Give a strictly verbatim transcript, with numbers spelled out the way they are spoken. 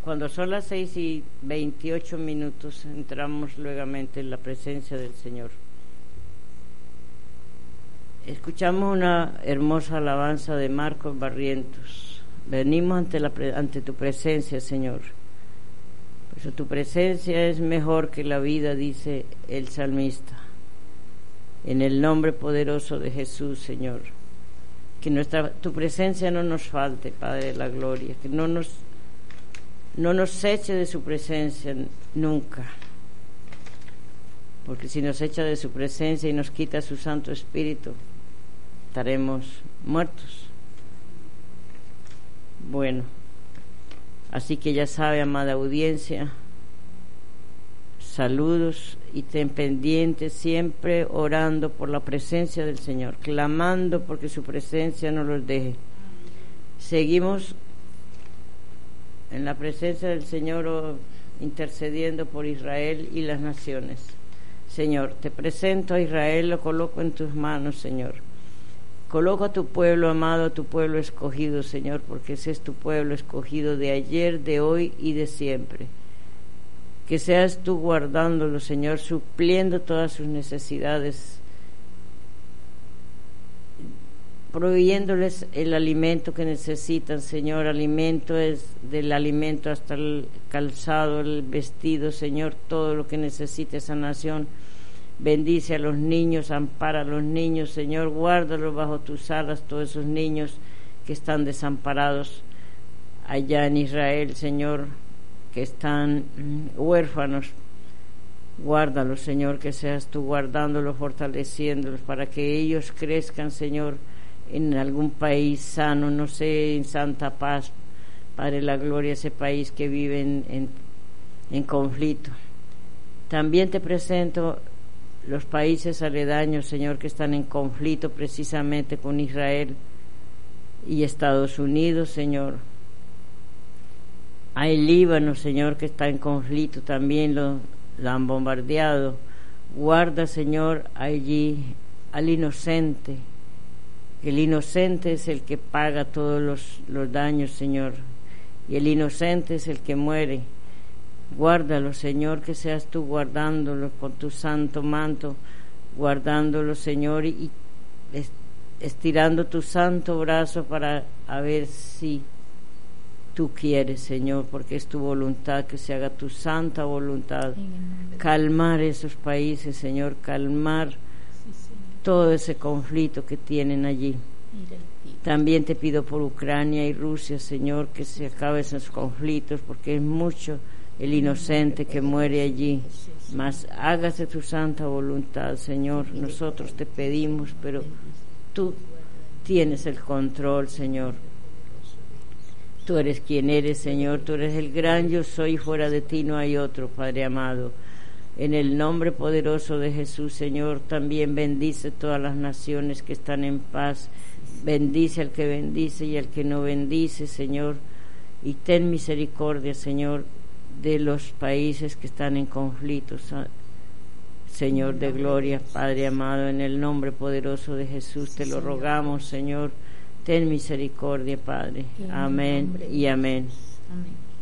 Cuando son las seis y veintiocho minutos, entramos nuevamente en la presencia del Señor. Escuchamos una hermosa alabanza de Marcos Barrientos. Venimos ante, la, ante tu presencia, Señor. Por eso tu presencia es mejor que la vida, dice el salmista. En el nombre poderoso de Jesús, Señor. Que nuestra, tu presencia no nos falte, Padre de la gloria. Que no nos, no nos eche de su presencia nunca. Porque si nos echa de su presencia y nos quita su Santo Espíritu, estaremos muertos. Bueno, así que ya sabe, amada audiencia, saludos y ten pendiente siempre orando por la presencia del Señor, clamando porque su presencia no los deje. Seguimos en la presencia del Señor, oh, intercediendo por Israel y las naciones. Señor, te presento a Israel, lo coloco en tus manos, Señor. Coloco a tu pueblo amado, a tu pueblo escogido, Señor, porque ese es tu pueblo escogido de ayer, de hoy y de siempre. Que seas tú guardándolo, Señor, supliendo todas sus necesidades, proveyéndoles el alimento que necesitan, Señor. Alimento es del alimento hasta el calzado, el vestido, Señor, todo lo que necesita esa nación. Bendice a los niños, ampara a los niños, Señor, guárdalos bajo tus alas, todos esos niños que están desamparados allá en Israel, Señor, que están huérfanos. Guárdalos, Señor, que seas tú guardándolos, fortaleciéndolos, para que ellos crezcan, Señor, en algún país sano, no sé, en santa paz, Padre de la gloria, ese país que vive en, en, en conflicto. También te presento los países aledaños, Señor, que están en conflicto precisamente con Israel y Estados Unidos, Señor. Hay Líbano, Señor, que está en conflicto, también lo, lo han bombardeado. Guarda, Señor, allí al inocente. El inocente es el que paga todos los, los daños, Señor, y el inocente es el que muere. Guárdalo, Señor, que seas tú guardándolo con tu santo manto, guardándolo, Señor, y estirando tu santo brazo para a ver si tú quieres, Señor, porque es tu voluntad que se haga tu santa voluntad. Calmar esos países, Señor, calmar todo ese conflicto que tienen allí. También te pido por Ucrania y Rusia, Señor, que se acaben esos conflictos, porque es mucho el inocente que muere allí. Mas hágase tu santa voluntad, Señor. Nosotros te pedimos, pero tú tienes el control, Señor. Tú eres quien eres, Señor. Tú eres el gran yo soy, fuera de ti no hay otro, Padre amado. En el nombre poderoso de Jesús, Señor, también bendice todas las naciones que están en paz. Bendice al que bendice y al que no bendice, Señor. Y ten misericordia, Señor, de los países que están en conflictos, Señor de gloria, Padre amado, en el nombre poderoso de Jesús te lo rogamos, Señor, ten misericordia, Padre. Amén y amén. Amén.